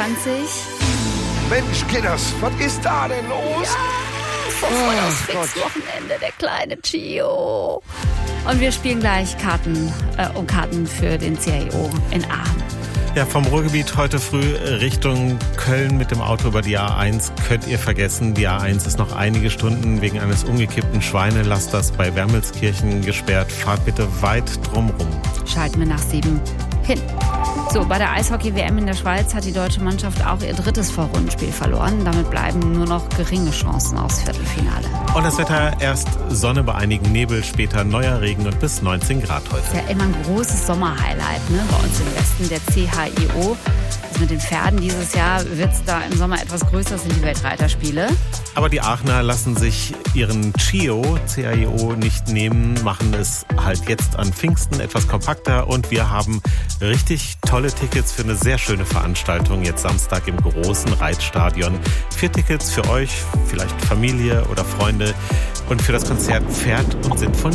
Mensch, Kinders, was ist da denn los? Ja, Fix-Wochenende, der kleine Gio. Und wir spielen gleich Karten für den CIO in Aachen. Ja, vom Ruhrgebiet heute früh Richtung Köln mit dem Auto über die A1 könnt ihr vergessen. Die A1 ist noch einige Stunden wegen eines umgekippten Schweinelasters bei Wermelskirchen gesperrt. Fahrt bitte weit drumrum. Schalten wir nach 7 hin. So, bei der Eishockey-WM in der Schweiz hat die deutsche Mannschaft auch ihr drittes Vorrundenspiel verloren. Damit bleiben nur noch geringe Chancen aufs Viertelfinale. Und das Wetter, erst Sonne bei einigen Nebel, später neuer Regen und bis 19 Grad heute. Das ist ja immer ein großes Sommerhighlight, ne? Bei uns im Westen, der CHIO. Das mit den Pferden dieses Jahr wird es da im Sommer etwas größer, sind die Weltreiterspiele. Aber die Aachener lassen sich ihren CIO nicht nehmen, machen es halt jetzt an Pfingsten etwas kompakter und wir haben richtig tolle Tickets für eine sehr schöne Veranstaltung jetzt Samstag im großen Reitstadion. 4 Tickets für euch, vielleicht Familie oder Freunde und für das Konzert Pferd und Sinn von